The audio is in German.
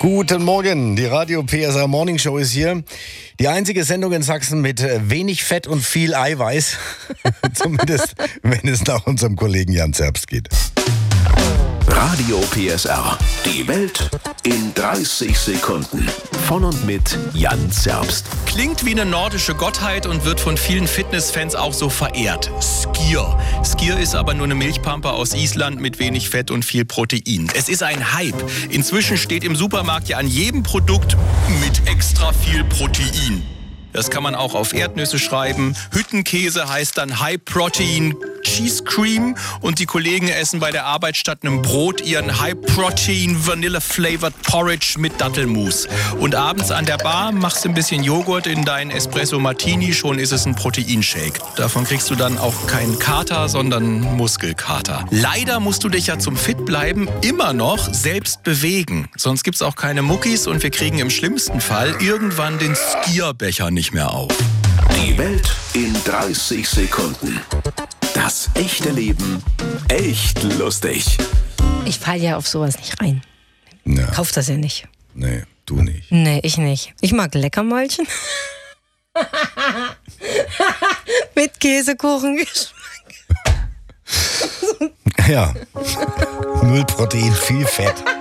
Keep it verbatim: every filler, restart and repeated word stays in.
Guten Morgen, die Radio P S R Morning Show ist hier. Die einzige Sendung in Sachsen mit wenig Fett und viel Eiweiß. Zumindest, wenn es nach unserem Kollegen Jan Zerbst geht. Radio P S R. Die Welt in dreißig Sekunden. Von und mit Jan Zerbst. Klingt wie eine nordische Gottheit und wird von vielen Fitnessfans auch so verehrt. Skier. Skier ist aber nur eine Milchpampe aus Island mit wenig Fett und viel Protein. Es ist ein Hype. Inzwischen steht im Supermarkt ja an jedem Produkt mit extra viel Protein. Das kann man auch auf Erdnüsse schreiben. Hüttenkäse heißt dann High Protein Cheese Cream. Und die Kollegen essen bei der Arbeit statt einem Brot ihren High Protein Vanilla Flavored Porridge mit Dattelmus. Und abends an der Bar machst du ein bisschen Joghurt in deinen Espresso Martini, schon ist es ein Proteinshake. Davon kriegst du dann auch keinen Kater, sondern Muskelkater. Leider musst du dich ja zum Fitbleiben immer noch selbst bewegen. Sonst gibt's auch keine Muckis und wir kriegen im schlimmsten Fall irgendwann den Skierbecher nicht mehr auf. Die Welt in dreißig Sekunden. Das echte Leben echt lustig. Ich falle ja auf sowas nicht rein. Ja. Kauf das ja nicht. Nee, du nicht. Nee, ich nicht. Ich mag Leckermäulchen. Mit Käsekuchengeschmack. Ja. Null Protein, viel Fett.